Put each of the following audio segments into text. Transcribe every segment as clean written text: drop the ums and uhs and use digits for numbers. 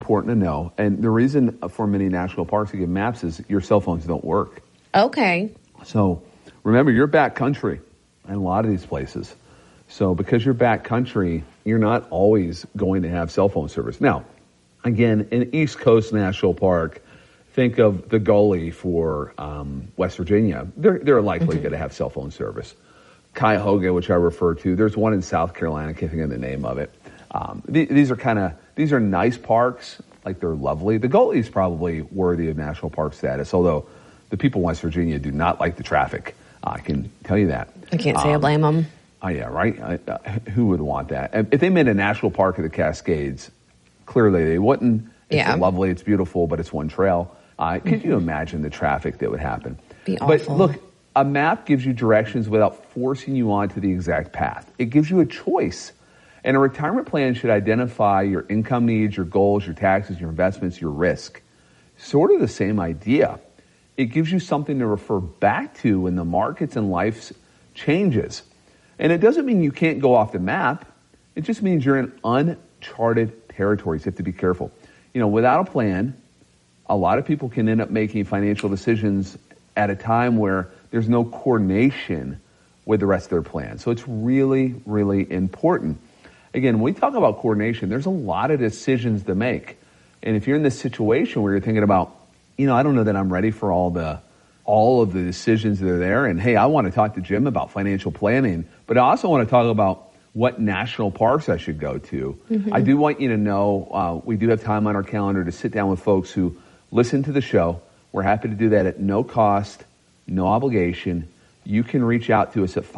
important to know. And the reason for many national parks to give maps is your cell phones don't work. Okay. So remember, you're backcountry in a lot of these places. So because you're backcountry, you're not always going to have cell phone service. Now, again, in East Coast National Park, think of the Gully for West Virginia. They're likely going to have cell phone service. Cuyahoga, which I refer to, there's one in South Carolina. I can't think of the name of it. These are nice parks, like they're lovely. The Gully is probably worthy of national park status, although the people in West Virginia do not like the traffic. I can tell you that. I can't say I blame them. Oh, yeah, right? Who would want that? If they made a national park of the Cascades, clearly they wouldn't. It's lovely, it's beautiful, but it's one trail. Could you imagine the traffic that would happen? Be awful. But look, a map gives you directions without forcing you onto the exact path. It gives you a choice. And a retirement plan should identify your income needs, your goals, your taxes, your investments, your risk. Sort of the same idea. It gives you something to refer back to when the markets and life changes. And it doesn't mean you can't go off the map. It just means you're in uncharted territories. You have to be careful. Without a plan, a lot of people can end up making financial decisions at a time where there's no coordination with the rest of their plan. So it's really, really important. Again, when we talk about coordination, there's a lot of decisions to make. And if you're in this situation where you're thinking about, I don't know that I'm ready for all of the decisions that are there. And hey, I want to talk to Jim about financial planning, but I also want to talk about what national parks I should go to. Mm-hmm. I do want you to know we do have time on our calendar to sit down with folks who listen to the show. We're happy to do that at no cost, no obligation. You can reach out to us at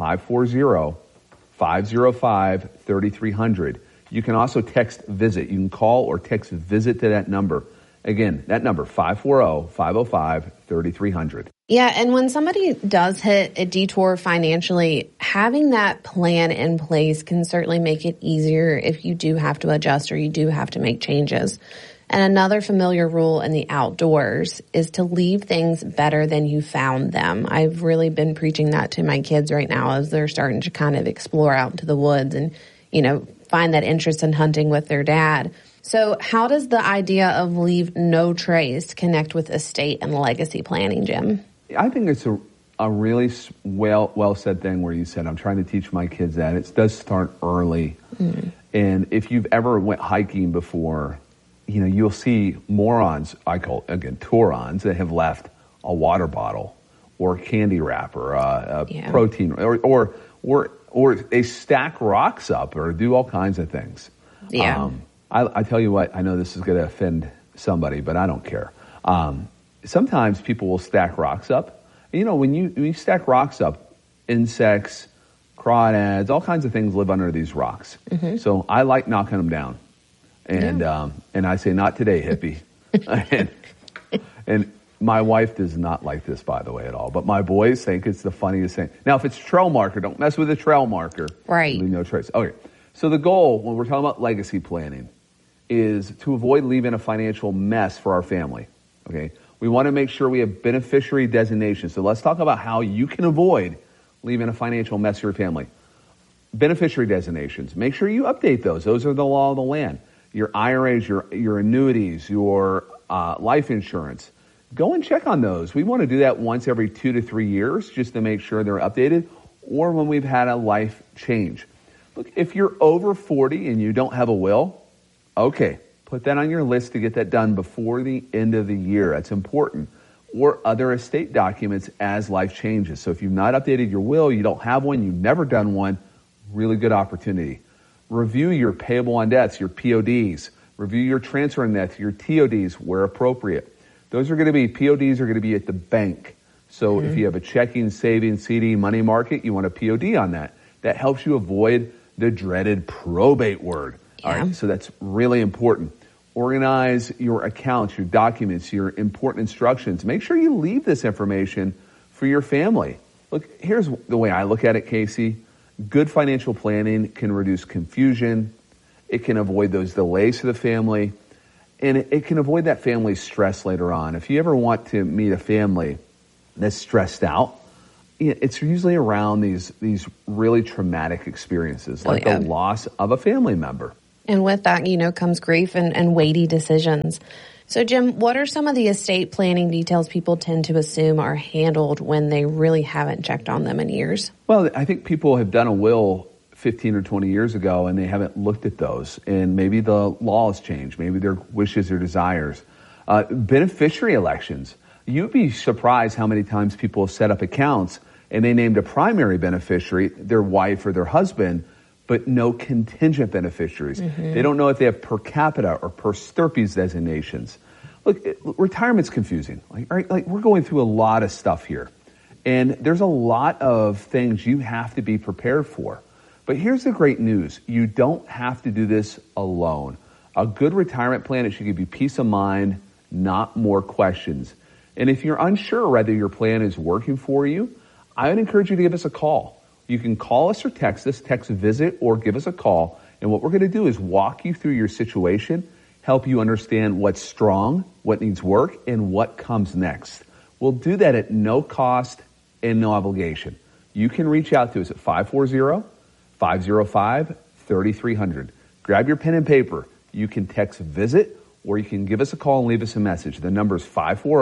540-505-3300. You can also text VISIT. You can call or text VISIT to that number. Again, that number, 540-505-3300. Yeah, and when somebody does hit a detour financially, having that plan in place can certainly make it easier if you do have to adjust or you do have to make changes. And another familiar rule in the outdoors is to leave things better than you found them. I've really been preaching that to my kids right now as they're starting to kind of explore out into the woods and, find that interest in hunting with their dad. So how does the idea of leave no trace connect with estate and legacy planning, Jim? I think it's a really well said thing where you said, I'm trying to teach my kids that. It does start early. Mm. And if you've ever went hiking before, you'll see morons, I call it, again, Turons, that have left a water bottle or a candy wrapper, a protein, or they stack rocks up or do all kinds of things. Yeah. I tell you what, I know this is going to offend somebody, but I don't care. Sometimes people will stack rocks up. When you stack rocks up, insects, crawdads, all kinds of things live under these rocks. Mm-hmm. So I like knocking them down. And I say, not today, hippie. and my wife does not like this, by the way, at all. But my boys think it's the funniest thing. Now, if it's trail marker, don't mess with the trail marker. Right. Leave no trace. Okay. So the goal, when we're talking about legacy planning, is to avoid leaving a financial mess for our family. Okay. We want to make sure we have beneficiary designations. So let's talk about how you can avoid leaving a financial mess for your family. Beneficiary designations. Make sure you update those. Those are the law of the land. Your IRAs, your annuities, your life insurance. Go and check on those. We want to do that once every 2 to 3 years just to make sure they're updated, or when we've had a life change. Look, if you're over 40 and you don't have a will, okay, put that on your list to get that done before the end of the year. That's important. Or other estate documents as life changes. So if you've not updated your will, you don't have one, you've never done one, really good opportunity. Review your payable on debts, your PODs. Review your transfer on debts, your TODs where appropriate. Those are going to be, PODs are going to be at the bank. So if you have a checking, savings, CD, money market, you want a POD on that. That helps you avoid the dreaded probate word. Yeah. All right, so that's really important. Organize your accounts, your documents, your important instructions. Make sure you leave this information for your family. Look, here's the way I look at it, Casey. Good financial planning can reduce confusion. It can avoid those delays to the family. And it can avoid that family stress later on. If you ever want to meet a family that's stressed out, it's usually around these really traumatic experiences, like the loss of a family member. And with that, comes grief and weighty decisions. So, Jim, what are some of the estate planning details people tend to assume are handled when they really haven't checked on them in years? Well, I think people have done a will 15 or 20 years ago and they haven't looked at those. And maybe the laws changed. Maybe their wishes or desires. Beneficiary elections. You'd be surprised how many times people have set up accounts and they named a primary beneficiary, their wife or their husband, but no contingent beneficiaries. They don't know if they have per capita or per stirpes designations. Look, retirement's confusing. Like we're going through a lot of stuff here. And there's a lot of things you have to be prepared for. But here's the great news. You don't have to do this alone. A good retirement plan, it should give you peace of mind, not more questions. And if you're unsure whether your plan is working for you, I would encourage you to give us a call. You can call us or text us, text visit or give us a call. And what we're going to do is walk you through your situation, help you understand what's strong, what needs work, and what comes next. We'll do that at no cost and no obligation. You can reach out to us at 540-505-3300. Grab your pen and paper. You can text visit or you can give us a call and leave us a message. The number is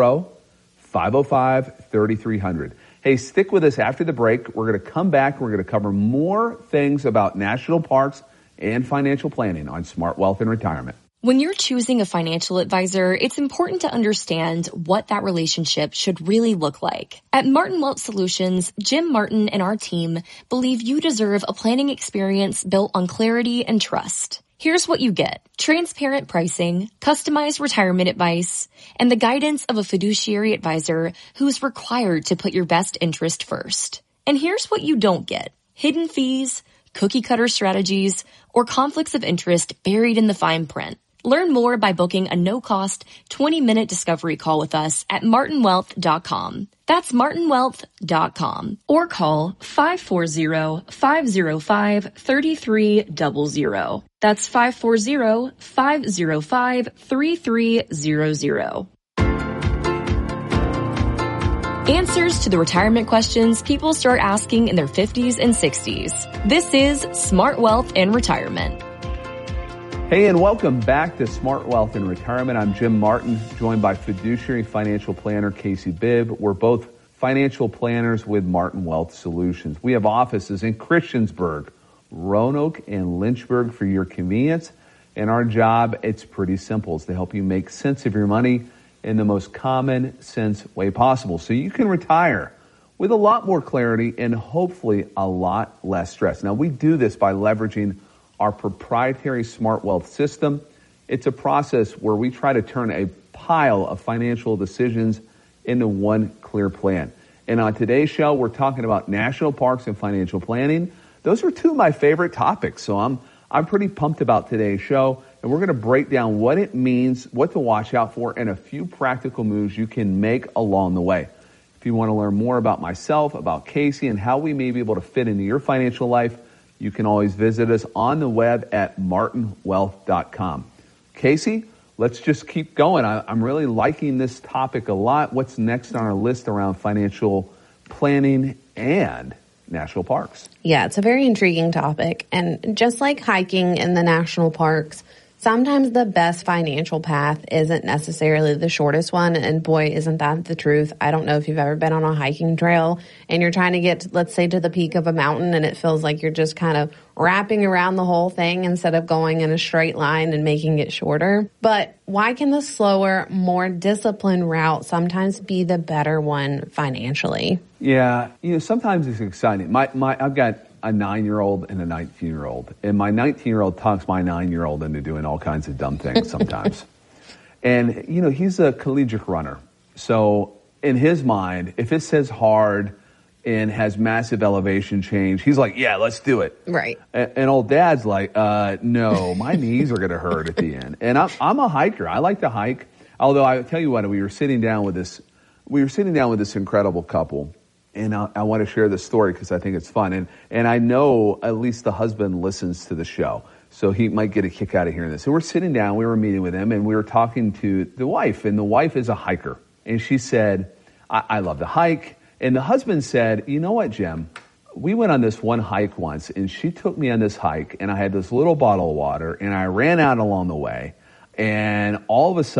540-505-3300. Hey, stick with us after the break. We're going to come back. We're going to cover more things about national parks and financial planning on Smart Wealth and Retirement. When you're choosing a financial advisor, it's important to understand what that relationship should really look like. At Martin Wealth Solutions, Jim Martin and our team believe you deserve a planning experience built on clarity and trust. Here's what you get: transparent pricing, customized retirement advice, and the guidance of a fiduciary advisor who's required to put your best interest first. And here's what you don't get: hidden fees, cookie cutter strategies, or conflicts of interest buried in the fine print. Learn more by booking a no-cost 20-minute discovery call with us at martinwealth.com. That's martinwealth.com. Or call 540-505-3300. That's 540-505-3300. Answers to the retirement questions people start asking in their 50s and 60s. This is Smart Wealth and Retirement. Hey, and welcome back to Smart Wealth and Retirement. I'm Jim Martin, joined by fiduciary financial planner Casey Bibb. We're both financial planners with Martin Wealth Solutions. We have offices in Christiansburg, Roanoke, and Lynchburg for your convenience. And our job, it's pretty simple. It's to help you make sense of your money in the most common sense way possible, so you can retire with a lot more clarity and hopefully a lot less stress. Now, we do this by leveraging our proprietary Smart Wealth system. It's a process where we try to turn a pile of financial decisions into one clear plan. And on today's show, we're talking about national parks and financial planning. Those are two of my favorite topics, so I'm pretty pumped about today's show. And we're going to break down what it means, what to watch out for, and a few practical moves you can make along the way. If you want to learn more about myself, about Casey, and how we may be able to fit into your financial life, you can always visit us on the web at martinwealth.com. Casey, let's just keep going. I'm really liking this topic a lot. What's next on our list around financial planning and national parks? Yeah, it's a very intriguing topic. And just like hiking in the national parks, sometimes the best financial path isn't necessarily the shortest one. And boy, isn't that the truth. I don't know if you've ever been on a hiking trail and you're trying to get, let's say, to the peak of a mountain and it feels like you're just kind of wrapping around the whole thing instead of going in a straight line and making it shorter. But why can the slower, more disciplined route sometimes be the better one financially? Yeah, sometimes it's exciting. I've got a 9-year-old and a 19-year-old. And my 19-year-old talks my 9-year-old into doing all kinds of dumb things sometimes. And, he's a collegiate runner. So in his mind, if it says hard and has massive elevation change, he's like, yeah, let's do it. Right. And old dad's like, no, my knees are going to hurt at the end. And I'm a hiker. I like to hike. Although I tell you what, we were sitting down with this incredible couple. And I want to share this story because I think it's fun. And I know at least the husband listens to the show, so he might get a kick out of hearing this. So we're sitting down, we were meeting with him, and we were talking to the wife. And the wife is a hiker. And she said, I love to hike. And the husband said, you know what, Jim? we went on this one hike once, and she took me on this hike, and I had this little bottle of water, and I ran out along the way, and all of a sudden,